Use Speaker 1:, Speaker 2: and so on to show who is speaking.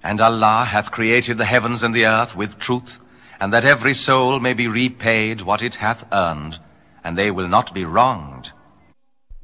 Speaker 1: And Allah hath created the heavens and the earth with truth, and that every soul may be repaid what it hath earned, and they will not be wronged.